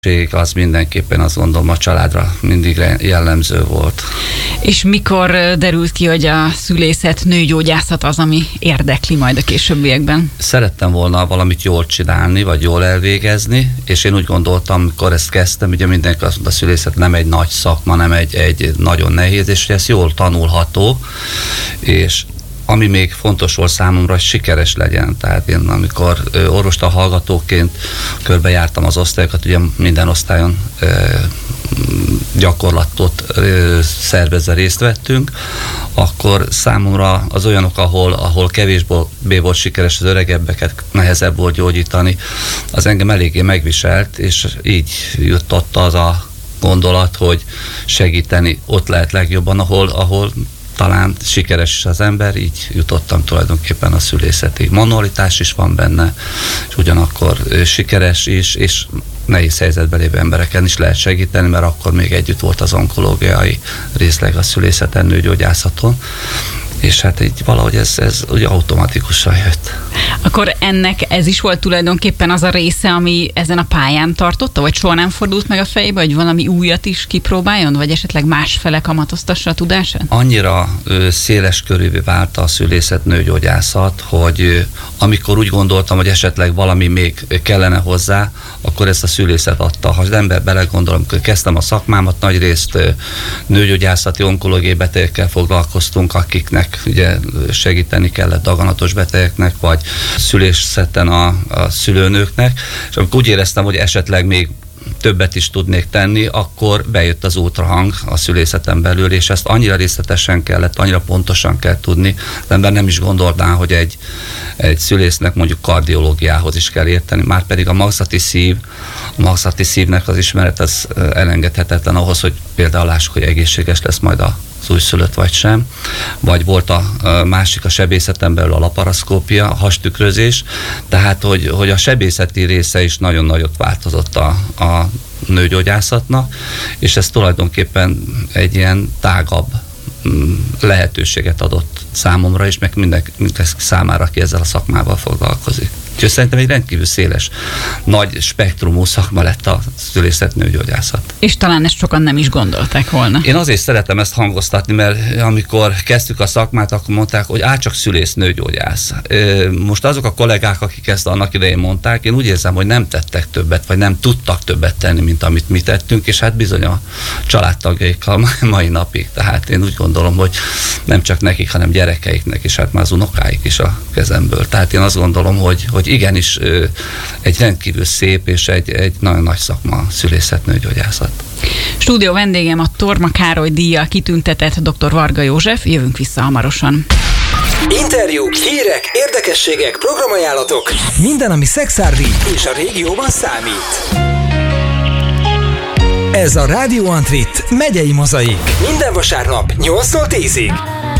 Az mindenképpen azt gondolom a családra mindig jellemző volt. És mikor derült ki, hogy a szülészet, nőgyógyászat az, ami érdekli majd a későbbiekben? Szerettem volna valamit jól csinálni, vagy jól elvégezni, és én úgy gondoltam, amikor ezt kezdtem, ugye mindenki azt mondta, a szülészet nem egy nagy szakma, nem egy nagyon nehéz, és hogy ez jól tanulható, és ami még fontos volt számomra, hogy sikeres legyen. Tehát én amikor orvostan hallgatóként körbejártam az osztályokat, ugye minden osztályon gyakorlatot szervezve részt vettünk, akkor számomra az olyanok, ahol kevésbé volt sikeres, az öregebbeket nehezebb volt gyógyítani, az engem eléggé megviselt, és így jutott az a gondolat, hogy segíteni ott lehet legjobban, ahol talán sikeres is az ember, így jutottam tulajdonképpen a szülészetig. Manualitás is van benne, és ugyanakkor sikeres is, és nehéz helyzetben lévő embereken is lehet segíteni, mert akkor még együtt volt az onkológiai részleg a szülészeten, nőgyógyászaton, és hát így valahogy ez ugye automatikusan jött. Akkor ennek ez is volt tulajdonképpen az a része, ami ezen a pályán tartotta, vagy soha nem fordult meg a fejébe, hogy valami újat is kipróbáljon, vagy esetleg másfele kamatoztassa a tudását? Annyira széles körűvé vált a szülészet, nőgyógyászat, hogy amikor úgy gondoltam, hogy esetleg valami még kellene hozzá, akkor ezt a szülészet adta. Ha az ember belegondol, amikor kezdtem a szakmámat, nagyrészt nőgyógyászati, onkológiai betegekkel foglalkoztunk, akiknek ugye segíteni kellett daganatos betegeknek, vagy szülészeten a szülőnőknek, és amikor úgy éreztem, hogy esetleg még többet is tudnék tenni, akkor bejött az ultrahang a szülészeten belül, és ezt annyira részletesen kellett, annyira pontosan kell tudni, az ember nem is gondolná, hogy egy szülésznek mondjuk kardiológiához is kell érteni, már pedig a magzati szívnek az ismeret az elengedhetetlen ahhoz, hogy például lássuk, hogy egészséges lesz majd az újszülött vagy sem, vagy volt a másik a sebészeten belül a laparaszkópia, a hastükrözés, tehát hogy a sebészeti része is nagyon nagyot változott a nőgyógyászatnak, és ez tulajdonképpen egy ilyen tágabb lehetőséget adott számomra is, meg mindenki számára, aki ezzel a szakmával foglalkozik. Úgyhogy szerintem egy rendkívül széles, nagy spektrumú szakma lett a szülészet, nőgyógyászat. És talán ezt sokan nem is gondolták volna. Én azért szeretem ezt hangoztatni, mert amikor kezdtük a szakmát, akkor mondták, hogy csak szülész, nőgyógyász. Most azok a kollégák, akik ezt annak idején mondták, én úgy érzem, hogy nem tettek többet, vagy nem tudtak többet tenni, mint amit mi tettünk, és hát bizony a családtagjaikkal mai napig. Tehát én úgy gondolom, hogy nem csak nekik, hanem gyerekeiknek, és hát már az unokáik is a kezemből. Tehát én azt gondolom, hogy igenis egy rendkívül szép és egy nagyon nagy szakma a szülészet, nőgyógyászat. Stúdió vendégem a Torma Károly díjjal kitüntetett dr. Varga József, jövünk vissza hamarosan. Interjúk, hírek, érdekességek, programajánlatok. Minden, ami szexárdi és a régióban számít. Ez a Rádió Antrit megyei mozaik. Minden vasárnap 8-tól 10-ig.